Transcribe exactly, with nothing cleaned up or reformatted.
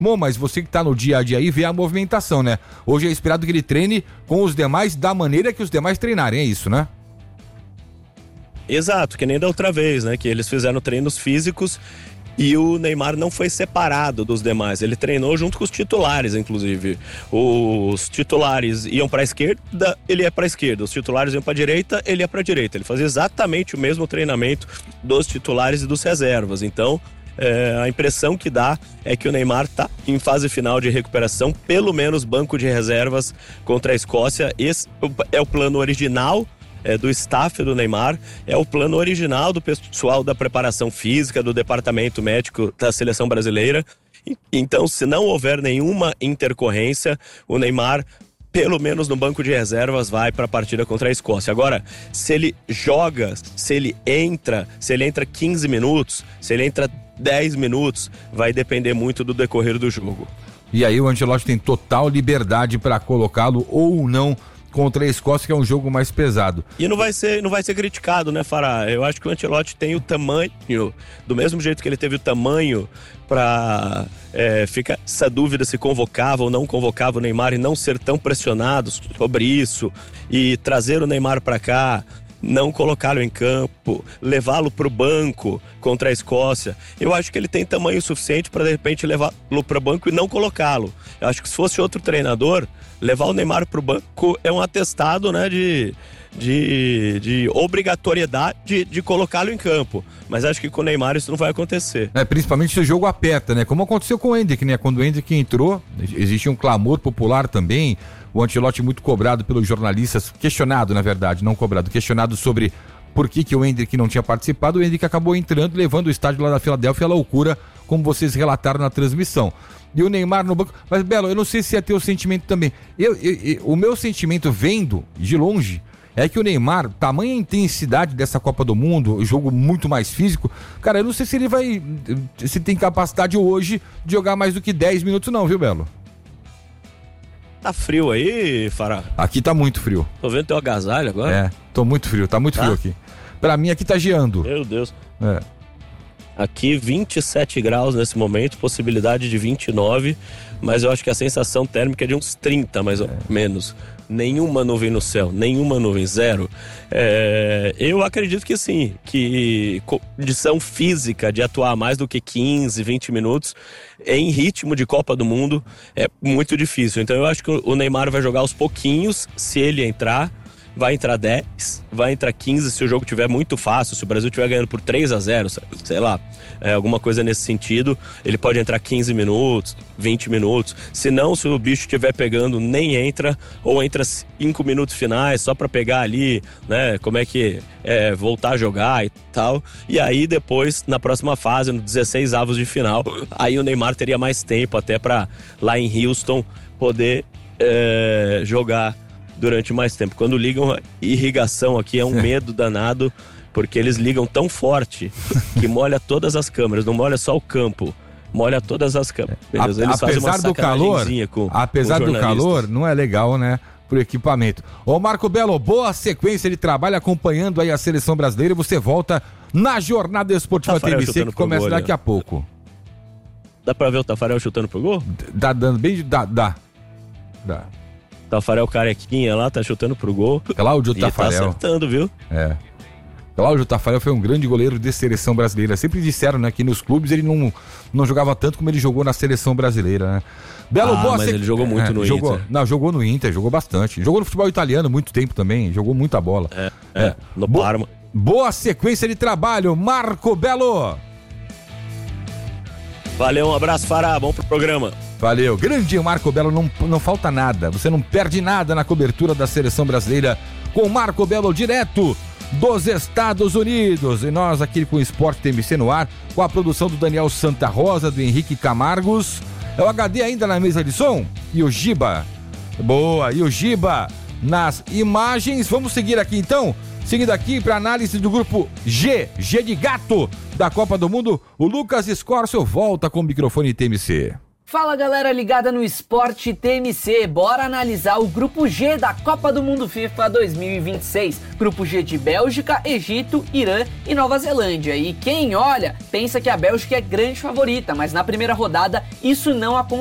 Bom, mas você que tá no dia a dia aí vê a movimentação, né? Hoje é esperado que ele treine com os demais da maneira que os demais treinarem, é isso, né? Exato, que nem da outra vez, né? Que eles fizeram treinos físicos e o Neymar não foi separado dos demais. Ele treinou junto com os titulares, inclusive. Os titulares iam para a esquerda, ele ia para a esquerda. Os titulares iam para a direita, ele ia para a direita. Ele fazia exatamente o mesmo treinamento dos titulares e dos reservas. Então, é, a impressão que dá é que o Neymar está em fase final de recuperação, pelo menos banco de reservas contra a Escócia. Esse é o plano original É, do staff do Neymar, é o plano original do pessoal da preparação física, do departamento médico da seleção brasileira. Então, se não houver nenhuma intercorrência, o Neymar, pelo menos no banco de reservas, vai para a partida contra a Escócia. Agora, se ele joga, se ele entra, se ele entra quinze minutos, se ele entra dez minutos, vai depender muito do decorrer do jogo. E aí o Ancelotti tem total liberdade para colocá-lo ou não contra a Escócia, que é um jogo mais pesado. E não vai ser, não vai ser criticado, né, Fará? Eu acho que o Ancelotti tem o tamanho, do mesmo jeito que ele teve o tamanho para é, ficar essa dúvida se convocava ou não convocava o Neymar e não ser tão pressionado sobre isso e trazer o Neymar para cá, não colocá-lo em campo, levá-lo para o banco contra a Escócia. Eu acho que ele tem tamanho suficiente para de repente levá-lo para o banco e não colocá-lo. Eu acho que se fosse outro treinador, levar o Neymar para o banco é um atestado, né, de, de, de obrigatoriedade de, de colocá-lo em campo. Mas acho que com o Neymar isso não vai acontecer. É, principalmente se o jogo aperta, né? Como aconteceu com o Endrick, né? Quando o Endrick entrou, existia um clamor popular também. O Ancelotti muito cobrado pelos jornalistas, questionado na verdade, não cobrado, questionado sobre por que, que o Endrick não tinha participado. O Endrick acabou entrando, levando o estádio lá da Filadélfia à loucura, como vocês relataram na transmissão. E o Neymar no banco. Mas, Belo, eu não sei se é teu sentimento também. Eu, eu, eu, o meu sentimento vendo de longe é que o Neymar, tamanha intensidade dessa Copa do Mundo, jogo muito mais físico, cara, eu não sei se ele vai, se tem capacidade hoje de jogar mais do que dez minutos não, viu, Belo? Tá frio aí, Fará? Aqui tá muito frio. Tô vendo teu agasalho agora? É, tô muito frio, tá muito tá? frio aqui. Pra mim aqui tá geando. Meu Deus. É. Aqui vinte e sete graus nesse momento, possibilidade de vinte e nove, mas eu acho que a sensação térmica é de uns trinta, mais ou é. menos. Nenhuma nuvem no céu, nenhuma nuvem, zero. É, eu acredito que sim, que condição física de atuar mais do que quinze, vinte minutos em ritmo de Copa do Mundo é muito difícil. Então eu acho que o Neymar vai jogar aos pouquinhos, se ele entrar. Vai entrar dez, vai entrar quinze se o jogo estiver muito fácil, se o Brasil estiver ganhando por três a zero, sei lá, é, alguma coisa nesse sentido, ele pode entrar quinze minutos, vinte minutos, se não, se o bicho estiver pegando, nem entra, ou entra cinco minutos finais, só para pegar ali, né, como é que é, voltar a jogar e tal, e aí depois, na próxima fase, no dezesseis avos de final, aí o Neymar teria mais tempo até para lá em Houston poder é, jogar durante mais tempo. Quando ligam a irrigação aqui é um medo danado, porque eles ligam tão forte que molha todas as câmeras, não molha só o campo, molha todas as câmeras. Eles a, apesar do calor, com, apesar com do calor, não é legal, né, pro equipamento. Ô Marco Belo, boa sequência de trabalho acompanhando aí a seleção brasileira. Você volta na Jornada Esportiva T V C, que começa gol, daqui né? a pouco. Dá pra ver o Tafarel chutando pro gol? Dá dando bem, dá, dá. Dá. Tafarel carequinha lá, tá chutando pro gol. Cláudio Tafarel. Tá acertando, viu? É. Cláudio Tafarel foi um grande goleiro de seleção brasileira. Sempre disseram, né, que nos clubes ele não, não jogava tanto como ele jogou na seleção brasileira, né? Belo, ah, boa mas sec... ele jogou muito é, no jogou... Inter. Não, jogou no Inter, jogou bastante. Jogou no futebol italiano muito tempo também, jogou muita bola. É, é, é. no Bo... Parma. Boa sequência de trabalho, Marco Belo. Valeu, um abraço, Fará, bom pro programa. Valeu, grande Marco Belo, não, não falta nada, você não perde nada na cobertura da seleção brasileira com Marco Belo direto dos Estados Unidos. E nós aqui com o Esporte T M C no ar, com a produção do Daniel Santa Rosa, do Henrique Camargos. É o H D ainda na mesa de som? E o Giba. Boa, e o Giba nas imagens. Vamos seguir aqui então, seguindo aqui para análise do grupo G, G de gato da Copa do Mundo. O Lucas Escorcio volta com o microfone T M C. Fala galera ligada no Esporte T M C, bora analisar o Grupo G da Copa do Mundo FIFA dois mil e vinte e seis. Grupo G de Bélgica, Egito, Irã e Nova Zelândia. E quem olha, pensa que a Bélgica é grande favorita, mas na primeira rodada isso não aconteceu.